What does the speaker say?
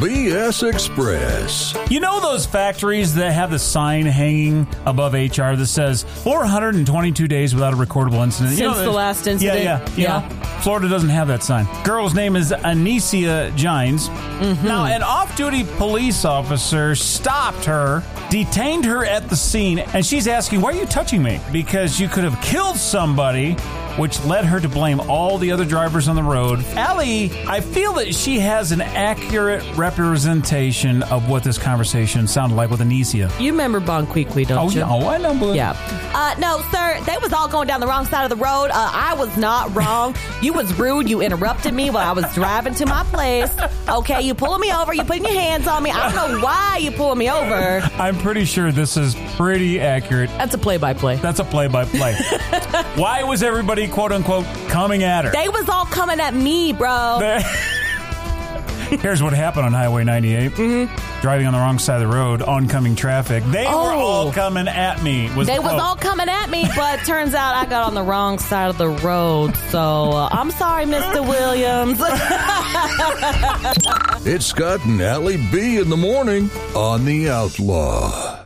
BS Express. You know those factories that have the sign hanging above HR that says 422 days without a recordable incident? Since the last incident? Yeah. Florida doesn't have that sign. Girl's name is Anicia Gines. Mm-hmm. Now, an off-duty police officer stopped her, detained her at the scene, and she's asking, why are you touching me? Because you could have killed somebody, which led her to blame all the other drivers on the road. Allie, I feel that she has an accurate representation of what this conversation sounded like with Anicia. You remember Bonquiqui, don't you? Oh, I know. Yeah. No, sir, they was all going down the wrong side of the road. I was not wrong. You was rude. You interrupted me while I was driving to my place. Okay, you pulling me over. You putting your hands on me. I don't know why you pulling me over. I'm pretty sure this is pretty accurate. That's a play-by-play. That's a play-by-play. Why was everybody, quote-unquote, coming at her? They was all coming at me, bro. Here's what happened on Highway 98. Mm-hmm. Driving on the wrong side of the road, oncoming traffic. They were all coming at me. They was all coming at me, but turns out I got on the wrong side of the road. So I'm sorry, Mr. Williams. It's Scott and Allie B in the morning on The Outlaw.